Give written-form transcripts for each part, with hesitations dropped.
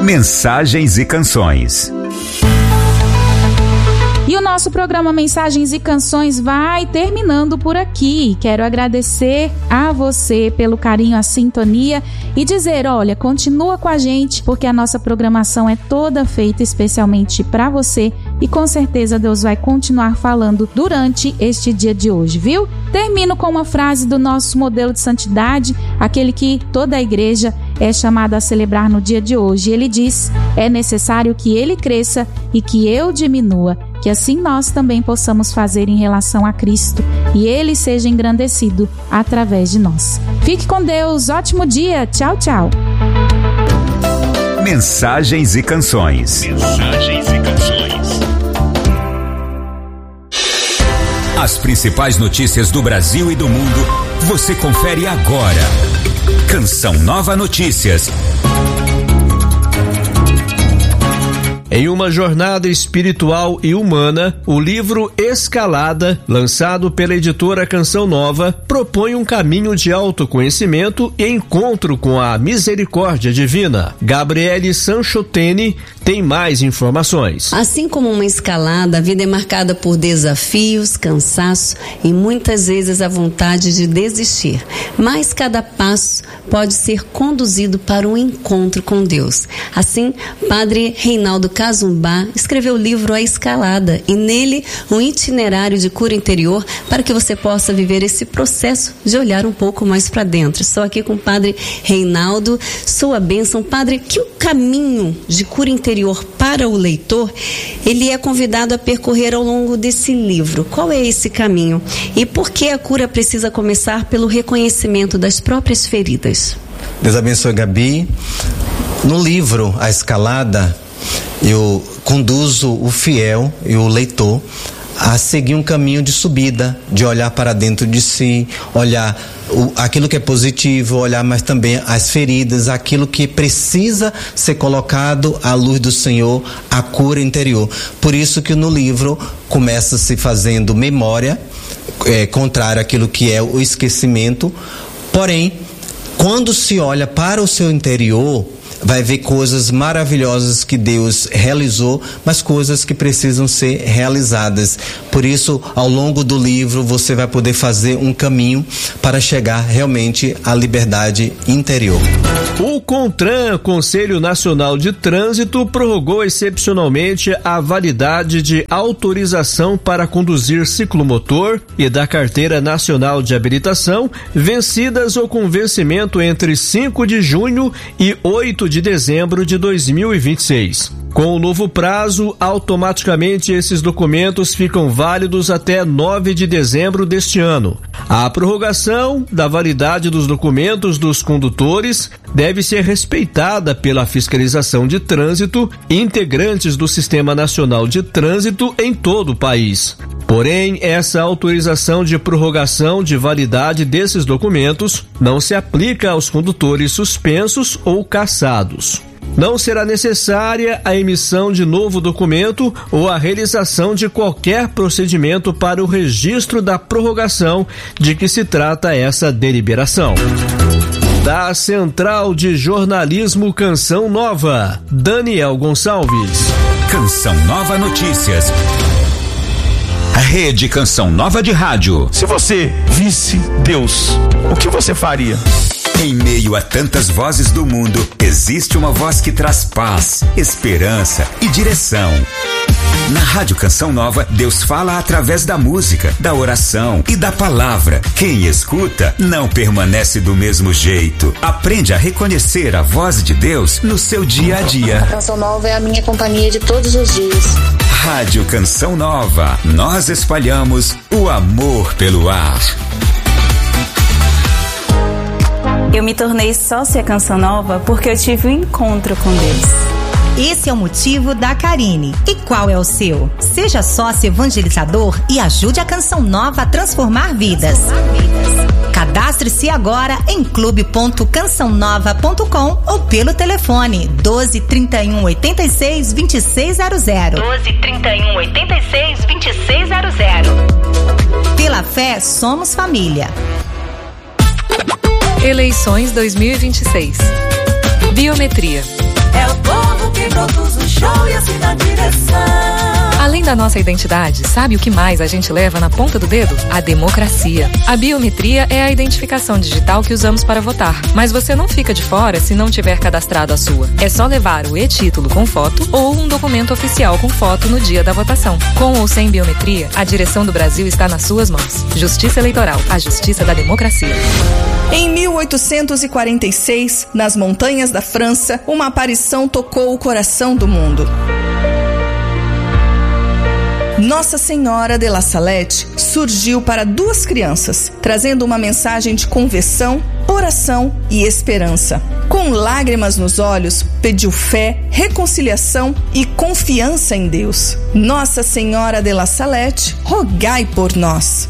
Mensagens e canções. E o nosso programa Mensagens e Canções vai terminando por aqui. Quero agradecer a você pelo carinho, a sintonia e dizer, olha, continua com a gente, porque a nossa programação é toda feita especialmente para você e com certeza Deus vai continuar falando durante este dia de hoje, viu? Termino com uma frase do nosso modelo de santidade, aquele que toda a igreja é chamada a celebrar no dia de hoje. Ele diz, é necessário que ele cresça e que eu diminua, que assim nós também possamos fazer em relação a Cristo e ele seja engrandecido através de nós. Fique com Deus, ótimo dia, tchau, tchau. Mensagens e canções. Mensagens e canções. As principais notícias do Brasil e do mundo, você confere agora. Canção Nova Notícias. Em uma jornada espiritual e humana, o livro Escalada, lançado pela editora Canção Nova, propõe um caminho de autoconhecimento e encontro com a misericórdia divina. Gabriele Sanchotene tem mais informações. Assim como uma escalada, a vida é marcada por desafios, cansaço e muitas vezes a vontade de desistir. Mas cada passo pode ser conduzido para um encontro com Deus. Assim, Padre Reinaldo Cazumbá escreveu o livro A Escalada e nele um itinerário de cura interior para que você possa viver esse processo de olhar um pouco mais para dentro. Estou aqui com o Padre Reinaldo, sua bênção. Padre, que o caminho de cura interior para o leitor, ele é convidado a percorrer ao longo desse livro. Qual é esse caminho? E por que a cura precisa começar pelo reconhecimento das próprias feridas? Deus abençoe, Gabi. No livro A Escalada, eu conduzo o fiel e o leitor a seguir um caminho de subida, de olhar para dentro de si, olhar aquilo que é positivo, olhar mas também as feridas, aquilo que precisa ser colocado à luz do Senhor, a cura interior. Por isso que no livro começa se fazendo memória, contrário àquilo que é o esquecimento, porém, quando se olha para o seu interior, vai ver coisas maravilhosas que Deus realizou, mas coisas que precisam ser realizadas. Por isso, ao longo do livro, você vai poder fazer um caminho para chegar realmente à liberdade interior. O CONTRAN, Conselho Nacional de Trânsito, prorrogou excepcionalmente a validade de autorização para conduzir ciclomotor e da Carteira Nacional de Habilitação, vencidas ou com vencimento entre 5 de junho e 8 de dezembro de 2026. Com o novo prazo, automaticamente esses documentos ficam válidos até 9 de dezembro deste ano. A prorrogação da validade dos documentos dos condutores deve ser respeitada pela fiscalização de trânsito e integrantes do Sistema Nacional de Trânsito em todo o país. Porém, essa autorização de prorrogação de validade desses documentos não se aplica aos condutores suspensos ou cassados. Não será necessária a emissão de novo documento ou a realização de qualquer procedimento para o registro da prorrogação de que se trata essa deliberação. Da Central de Jornalismo Canção Nova, Daniel Gonçalves. Canção Nova Notícias. Rede Canção Nova de Rádio. Se você visse Deus, o que você faria? Em meio a tantas vozes do mundo, existe uma voz que traz paz, esperança e direção. Na Rádio Canção Nova, Deus fala através da música, da oração e da palavra. Quem escuta não permanece do mesmo jeito. Aprende a reconhecer a voz de Deus no seu dia a dia. A Canção Nova é a minha companhia de todos os dias. Rádio Canção Nova, nós espalhamos o amor pelo ar. Eu me tornei sócia Canção Nova porque eu tive um encontro com Deus. Esse é o motivo da Karine. E qual é o seu? Seja sócio evangelizador e ajude a Canção Nova a transformar vidas. Cadastre-se agora em clube.cançãonova.com ou pelo telefone 12 31 86 2600. 12 31 86 2600. Pela fé, somos família. Eleições 2026. Biometria. É o povo produz um show e assina a direção. Além da nossa identidade, sabe o que mais a gente leva na ponta do dedo? A democracia. A biometria é a identificação digital que usamos para votar, mas você não fica de fora se não tiver cadastrado a sua. É só levar o e-título com foto ou um documento oficial com foto no dia da votação. Com ou sem biometria, a direção do Brasil está nas suas mãos. Justiça Eleitoral, a justiça da democracia. Em 1846, nas montanhas da França, uma aparição tocou o coração do mundo. Nossa Senhora de La Salette surgiu para duas crianças, trazendo uma mensagem de conversão, oração e esperança. Com lágrimas nos olhos, pediu fé, reconciliação e confiança em Deus. Nossa Senhora de La Salette, rogai por nós.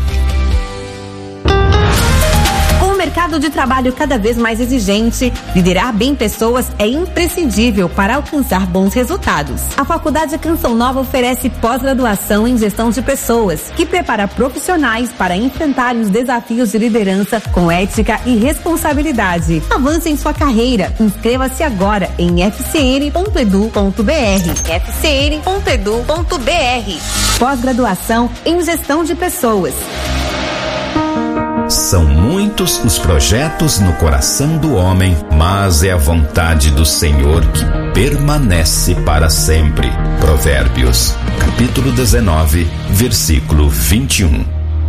Um mercado de trabalho cada vez mais exigente, liderar bem pessoas é imprescindível para alcançar bons resultados. A Faculdade Canção Nova oferece pós-graduação em gestão de pessoas, que prepara profissionais para enfrentarem os desafios de liderança com ética e responsabilidade. Avance em sua carreira. Inscreva-se agora em fcn.edu.br. fcn.edu.br. Pós-graduação em gestão de pessoas. São muitos os projetos no coração do homem, mas é a vontade do Senhor que permanece para sempre. Provérbios, capítulo 19, versículo 21.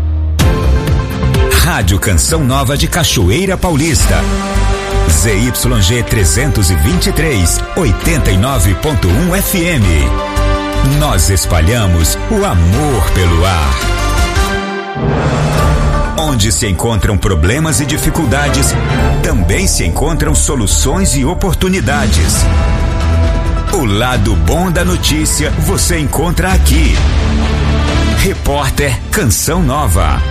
Rádio Canção Nova de Cachoeira Paulista. ZYG 323, 89.1 FM. Nós espalhamos o amor pelo ar. Onde se encontram problemas e dificuldades, também se encontram soluções e oportunidades. O lado bom da notícia você encontra aqui. Repórter Canção Nova.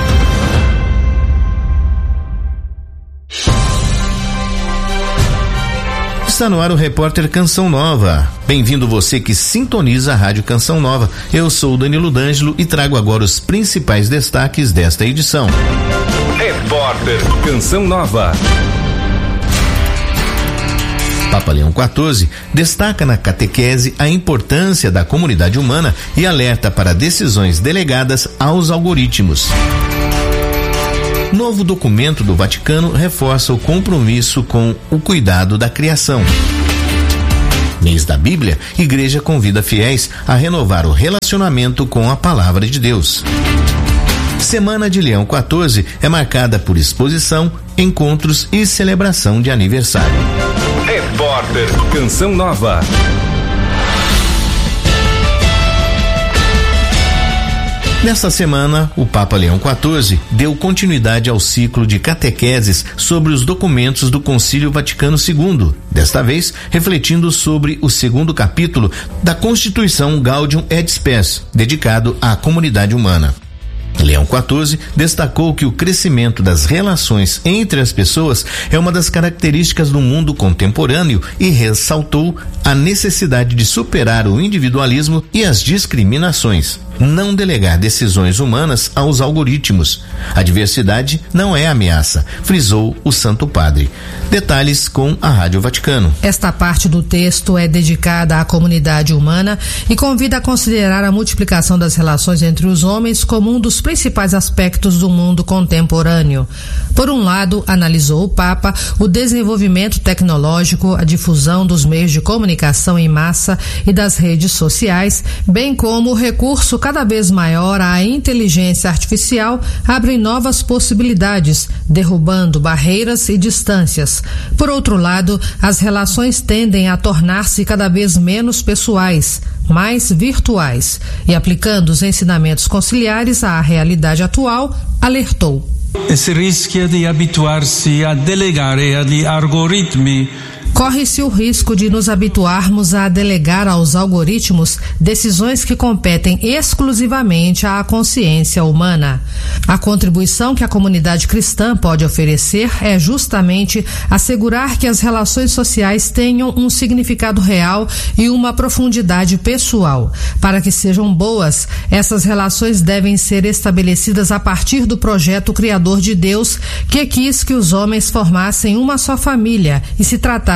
Está no ar o Repórter Canção Nova. Bem-vindo você que sintoniza a Rádio Canção Nova. Eu sou o Danilo D'Angelo e trago agora os principais destaques desta edição. Repórter Canção Nova. Papa Leão XIV destaca na catequese a importância da comunidade humana e alerta para decisões delegadas aos algoritmos. Novo documento do Vaticano reforça o compromisso com o cuidado da criação. Mês da Bíblia, Igreja convida fiéis a renovar o relacionamento com a Palavra de Deus. Semana de Leão XIV é marcada por exposição, encontros e celebração de aniversário. Repórter Canção Nova. Nesta semana, o Papa Leão XIV deu continuidade ao ciclo de catequeses sobre os documentos do Concílio Vaticano II, desta vez refletindo sobre o segundo capítulo da Constituição Gaudium et Spes, dedicado à comunidade humana. Leão XIV destacou que o crescimento das relações entre as pessoas é uma das características do mundo contemporâneo e ressaltou a necessidade de superar o individualismo e as discriminações. Não delegar decisões humanas aos algoritmos. A diversidade não é ameaça, frisou o Santo Padre. Detalhes com a Rádio Vaticano. Esta parte do texto é dedicada à comunidade humana e convida a considerar a multiplicação das relações entre os homens como um dos principais aspectos do mundo contemporâneo. Por um lado, analisou o Papa o desenvolvimento tecnológico, a difusão dos meios de comunicação em massa e das redes sociais, bem como o recurso cada vez maior à inteligência artificial abrem novas possibilidades, derrubando barreiras e distâncias. Por outro lado, as relações tendem a tornar-se cada vez menos pessoais, mais virtuais, e aplicando os ensinamentos conciliares à realidade atual, alertou. Si rischia di abituarsi a delegare agli algoritmi. Corre-se o risco de nos habituarmos a delegar aos algoritmos decisões que competem exclusivamente à consciência humana. A contribuição que a comunidade cristã pode oferecer é justamente assegurar que as relações sociais tenham um significado real e uma profundidade pessoal. Para que sejam boas, essas relações devem ser estabelecidas a partir do projeto criador de Deus, que quis que os homens formassem uma só família e se tratassem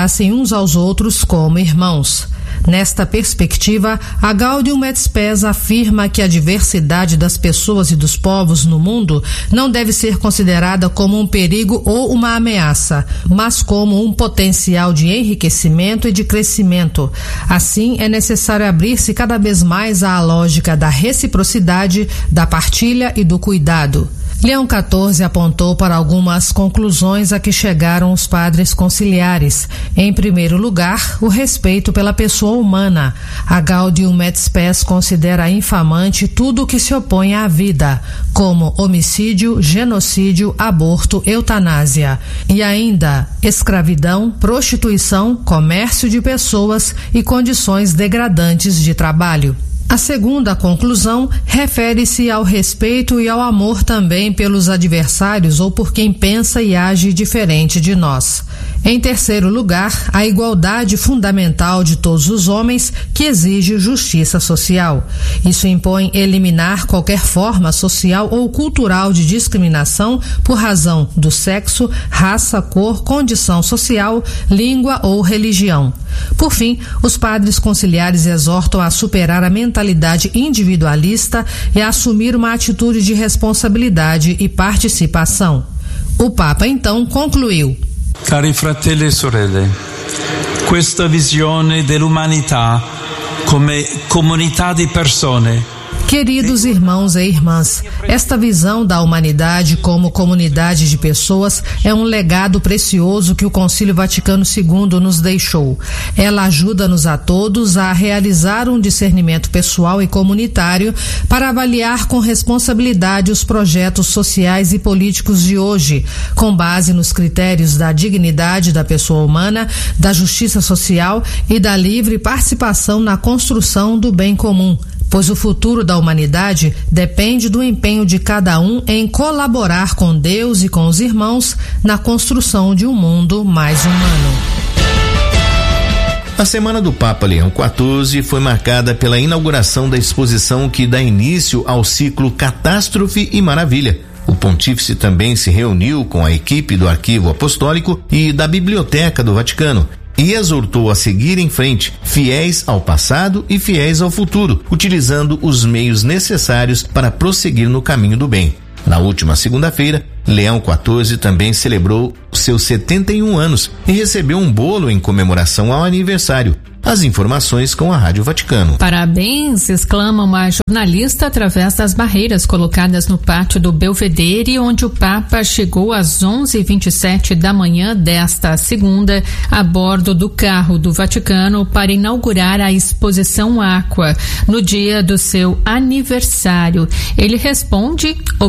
tratassem uns aos outros como irmãos. Nesta perspectiva, a Gaudium et Spes afirma que a diversidade das pessoas e dos povos no mundo não deve ser considerada como um perigo ou uma ameaça, mas como um potencial de enriquecimento e de crescimento. Assim, é necessário abrir-se cada vez mais à lógica da reciprocidade, da partilha e do cuidado. Leão XIV apontou para algumas conclusões a que chegaram os padres conciliares. Em primeiro lugar, o respeito pela pessoa humana. A Gaudium et Spes considera infamante tudo o que se opõe à vida, como homicídio, genocídio, aborto, eutanásia. E ainda, escravidão, prostituição, comércio de pessoas e condições degradantes de trabalho. A segunda conclusão refere-se ao respeito e ao amor também pelos adversários ou por quem pensa e age diferente de nós. Em terceiro lugar, a igualdade fundamental de todos os homens, que exige justiça social. Isso impõe eliminar qualquer forma social ou cultural de discriminação por razão do sexo, raça, cor, condição social, língua ou religião. Por fim, os padres conciliares exortam a superar a mentalidade individualista e a assumir uma atitude de responsabilidade e participação. O Papa então concluiu: Cari fratelli e sorelle, questa visione dell'umanità come comunità di persone. Queridos irmãos e irmãs, esta visão da humanidade como comunidade de pessoas é um legado precioso que o Concílio Vaticano II nos deixou. Ela ajuda-nos a todos a realizar um discernimento pessoal e comunitário para avaliar com responsabilidade os projetos sociais e políticos de hoje, com base nos critérios da dignidade da pessoa humana, da justiça social e da livre participação na construção do bem comum. Pois o futuro da humanidade depende do empenho de cada um em colaborar com Deus e com os irmãos na construção de um mundo mais humano. A semana do Papa Leão XIV foi marcada pela inauguração da exposição que dá início ao ciclo Catástrofe e Maravilha. O pontífice também se reuniu com a equipe do Arquivo Apostólico e da Biblioteca do Vaticano e exortou a seguir em frente, fiéis ao passado e fiéis ao futuro, utilizando os meios necessários para prosseguir no caminho do bem. Na última segunda-feira, Leão XIV também celebrou seus 71 anos e recebeu um bolo em comemoração ao aniversário. As informações com a Rádio Vaticano. Parabéns, exclama uma jornalista através das barreiras colocadas no pátio do Belvedere, onde o Papa chegou às 11h27 da manhã desta segunda a bordo do carro do Vaticano para inaugurar a exposição Aqua no dia do seu aniversário. Ele responde